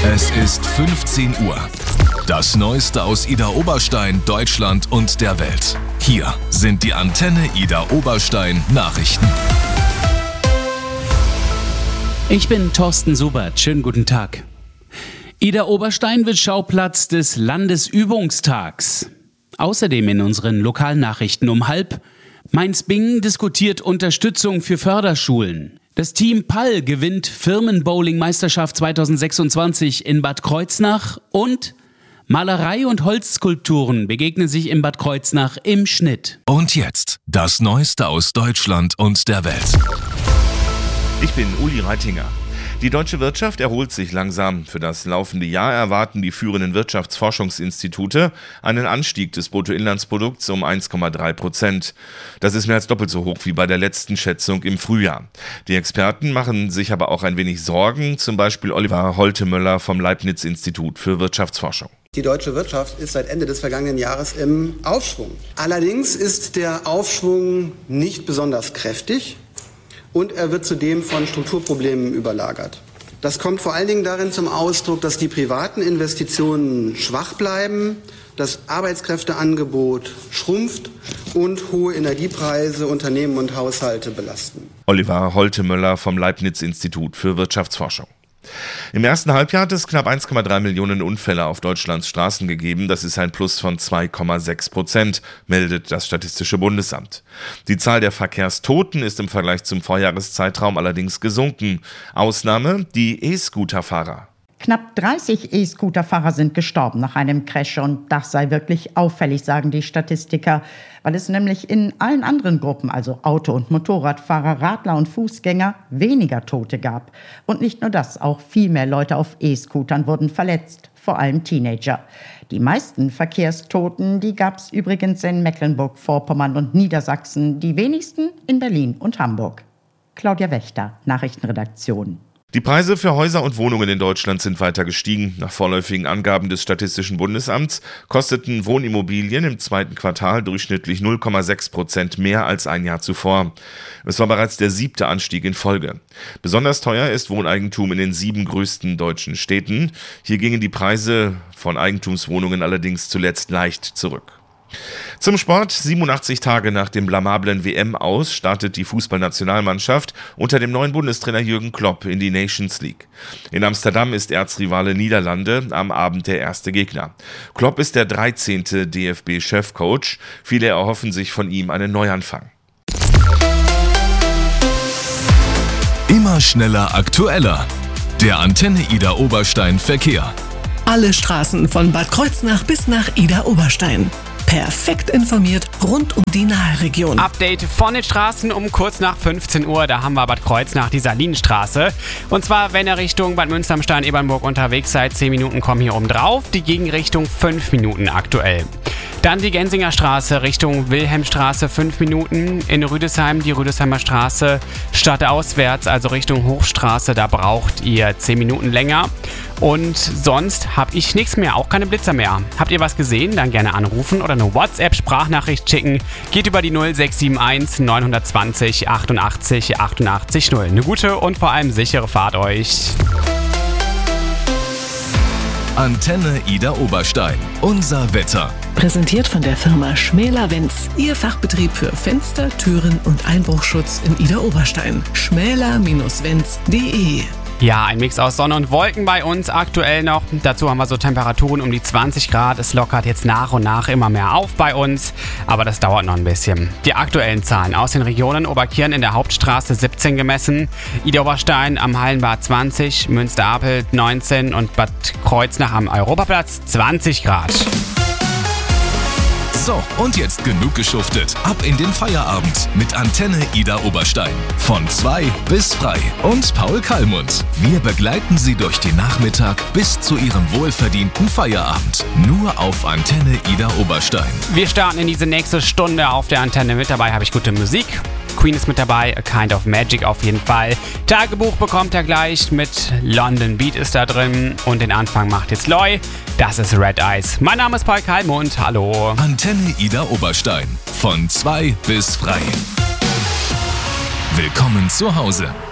Es ist 15 Uhr. Das Neueste aus Idar-Oberstein, Deutschland und der Welt. Hier sind die Antenne Idar-Oberstein Nachrichten. Ich bin Thorsten Subert. Schönen guten Tag. Idar-Oberstein wird Schauplatz des Landesübungstags. Außerdem in unseren Lokalnachrichten um 12:30. Mainz-Bingen diskutiert Unterstützung für Förderschulen. Das Team Pall gewinnt Firmenbowling-Meisterschaft 2026 in Bad Kreuznach und Malerei und Holzskulpturen begegnen sich in Bad Kreuznach im Schnitt. Und jetzt das Neueste aus Deutschland und der Welt. Ich bin Uli Reitinger. Die deutsche Wirtschaft erholt sich langsam. Für das laufende Jahr erwarten die führenden Wirtschaftsforschungsinstitute einen Anstieg des Bruttoinlandsprodukts um 1,3%. Das ist mehr als doppelt so hoch wie bei der letzten Schätzung im Frühjahr. Die Experten machen sich aber auch ein wenig Sorgen, zum Beispiel Oliver Holtemöller vom Leibniz-Institut für Wirtschaftsforschung. Die deutsche Wirtschaft ist seit Ende des vergangenen Jahres im Aufschwung. Allerdings ist der Aufschwung nicht besonders kräftig. Und er wird zudem von Strukturproblemen überlagert. Das kommt vor allen Dingen darin zum Ausdruck, dass die privaten Investitionen schwach bleiben, das Arbeitskräfteangebot schrumpft und hohe Energiepreise Unternehmen und Haushalte belasten. Oliver Holtemöller vom Leibniz-Institut für Wirtschaftsforschung. Im ersten Halbjahr hat es knapp 1,3 Millionen Unfälle auf Deutschlands Straßen gegeben. Das ist ein Plus von 2,6%, meldet das Statistische Bundesamt. Die Zahl der Verkehrstoten ist im Vergleich zum Vorjahreszeitraum allerdings gesunken. Ausnahme die E-Scooter-Fahrer. Knapp 30 E-Scooter-Fahrer sind gestorben nach einem Crash und das sei wirklich auffällig, sagen die Statistiker, weil es nämlich in allen anderen Gruppen, also Auto- und Motorradfahrer, Radler und Fußgänger, weniger Tote gab. Und nicht nur das, auch viel mehr Leute auf E-Scootern wurden verletzt, vor allem Teenager. Die meisten Verkehrstoten, die gab es übrigens in Mecklenburg-Vorpommern und Niedersachsen, die wenigsten in Berlin und Hamburg. Claudia Wächter, Nachrichtenredaktion. Die Preise für Häuser und Wohnungen in Deutschland sind weiter gestiegen. Nach vorläufigen Angaben des Statistischen Bundesamts kosteten Wohnimmobilien im zweiten Quartal durchschnittlich 0,6% mehr als ein Jahr zuvor. Es war bereits der 7. Anstieg in Folge. Besonders teuer ist Wohneigentum in den 7 größten deutschen Städten. Hier gingen die Preise von Eigentumswohnungen allerdings zuletzt leicht zurück. Zum Sport. 87 Tage nach dem blamablen WM-Aus startet die Fußballnationalmannschaft unter dem neuen Bundestrainer Jürgen Klopp in die Nations League. In Amsterdam ist Erzrivale Niederlande am Abend der erste Gegner. Klopp ist der 13. DFB-Chefcoach. Viele erhoffen sich von ihm einen Neuanfang. Immer schneller, aktueller. Der Antenne Idar-Oberstein Verkehr. Alle Straßen von Bad Kreuznach bis nach Idar-Oberstein. Perfekt informiert rund um die Naheregion. Update von den Straßen um kurz nach 15 Uhr. Da haben wir Bad Kreuznach, die Salinenstraße. Und zwar, wenn ihr Richtung Bad Münsterstein-Ebernburg unterwegs seid, 10 Minuten kommen hier oben drauf. Die Gegenrichtung 5 Minuten aktuell. Dann die Gensinger Straße Richtung Wilhelmstraße 5 Minuten. In Rüdesheim die Rüdesheimer Straße stadtauswärts, also Richtung Hochstraße. Da braucht ihr 10 Minuten länger. Und sonst habe ich nichts mehr, auch keine Blitzer mehr. Habt ihr was gesehen? Dann gerne anrufen oder eine WhatsApp-Sprachnachricht schicken. Geht über die 0671 920 88 88 0. Eine gute und vor allem sichere Fahrt euch. Antenne Idar-Oberstein. Unser Wetter. Präsentiert von der Firma Schmäler-Wenz. Ihr Fachbetrieb für Fenster, Türen und Einbruchschutz in Idar-Oberstein. schmäler-wenz.de. Ja, ein Mix aus Sonne und Wolken bei uns aktuell noch. Dazu haben wir so Temperaturen um die 20 Grad. Es lockert jetzt nach und nach immer mehr auf bei uns, aber das dauert noch ein bisschen. Die aktuellen Zahlen aus den Regionen: Oberkirchen in der Hauptstraße 17 gemessen, Idar-Oberstein am Hallenbad 20, Münster-Apelt 19 und Bad Kreuznach am Europaplatz 20 Grad. So, und jetzt genug geschuftet. Ab in den Feierabend mit Antenne Idar-Oberstein. Von 2 bis frei. Und Paul Kallmund. Wir begleiten Sie durch den Nachmittag bis zu Ihrem wohlverdienten Feierabend. Nur auf Antenne Idar-Oberstein. Wir starten in diese nächste Stunde auf der Antenne. Mit dabei habe ich gute Musik. Queen ist mit dabei, A Kind of Magic auf jeden Fall. Tagebuch bekommt er gleich mit London Beat ist da drin. Und den Anfang macht jetzt Loy. Das ist Red Eyes. Mein Name ist Paul Kallmund. Hallo. Antenne Idar-Oberstein. Von 2 bis frei. Willkommen zu Hause.